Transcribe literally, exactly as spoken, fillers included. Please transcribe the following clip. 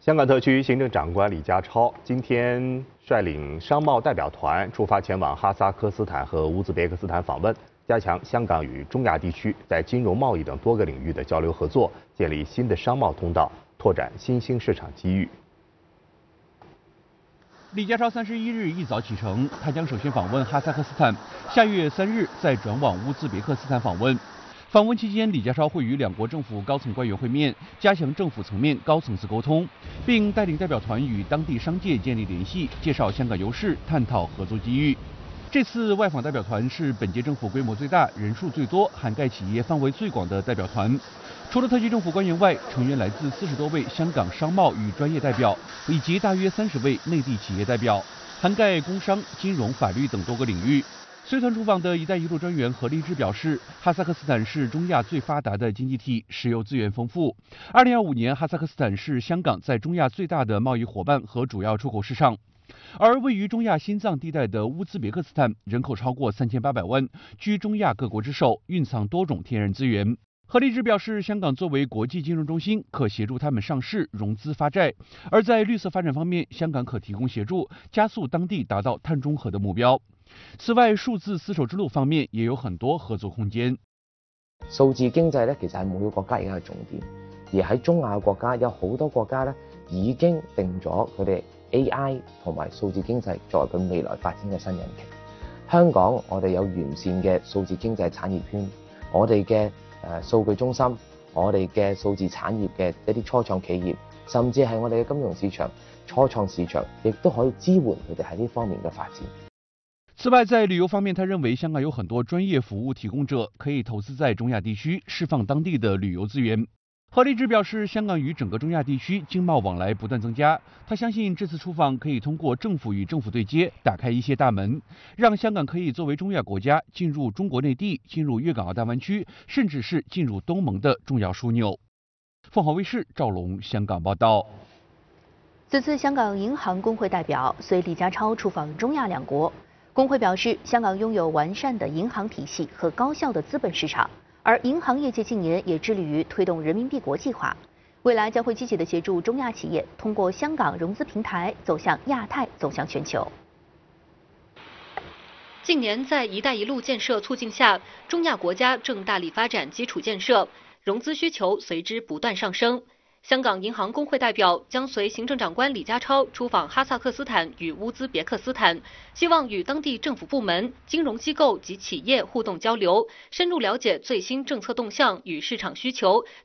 香港特区行政长官李家超今天率领商贸代表团出发前往哈萨克斯坦和乌兹别克斯坦访问，加强香港与中亚地区在金融、贸易等多个领域的交流合作，建立新的商贸通道，拓展新兴市场机遇。 李家超三十一日一早启程，他将首先访问哈萨克斯坦，下月三日再转往乌兹别克斯坦访问。访问期间，李家超会与两国政府高层官员会面，加强政府层面高层次沟通，并带领代表团与当地商界建立联系，介绍香港优势，探讨合作机遇。这次外访代表团是本届政府规模最大、人数最多、涵盖企业范围最广的代表团。除了特区政府官员外，成员来自四十多位香港商贸与专业代表，以及大约三十位内地企业代表，涵盖工商、金融、法律等多个领域。随团出访的“一带一路”专员何立芝表示，哈萨克斯坦是中亚最发达的经济体，石油资源丰富。二零二五年，哈萨克斯坦是香港在中亚最大的贸易伙伴和主要出口市场。而位于中亚心脏地带的乌兹别克斯坦，人口超过三千八百万，居中亚各国之首，蕴藏多种天然资源。何立芝表示，香港作为国际金融中心，可协助他们上市、融资、发债；而在绿色发展方面，香港可提供协助，加速当地達到碳中和的目標。此外，數字絲綢之路方面也有很多合作空間。 數字經濟咧，其實係每個國家而家嘅重點，而喺中亞嘅國家有好多國家咧已經定咗佢哋 A I 同埋數字經濟作為佢未來發展嘅新引擎。香港我哋有完善嘅數字經濟產業圈，我哋嘅誒數據中心，我哋嘅數字產業嘅一啲初創企業，甚至係我哋嘅金融市場、初創市場，亦都可以支援佢哋喺呢方面嘅發展。 此外，在旅游方面，他认为香港有很多专业服务提供者，可以投资在中亚地区，释放当地的旅游资源。何立芝表示，香港与整个中亚地区经贸往来不断增加，他相信这次出访可以通过政府与政府对接，打开一些大门，让香港可以作为中亚国家进入中国内地、进入粤港澳大湾区，甚至是进入东盟的重要枢纽。凤凰卫视赵龙香港报道。 此次香港银行工会代表随李家超出访中亚两国。工会表示，香港拥有完善的银行体系和高效的资本市场，而银行业界近年也致力于推动人民币国际化，未来将会积极的协助中亚企业通过香港融资平台走向亚太，走向全球。 近年在“一带一路”建设促进下，中亚国家正大力发展基础建设，融资需求随之不断上升。香港银行工会代表将随行政长官李家超出访哈萨克斯坦与乌兹别克斯坦，希望与当地政府部门、金融机构及企业互动交流，深入了解最新政策动向与市场需求，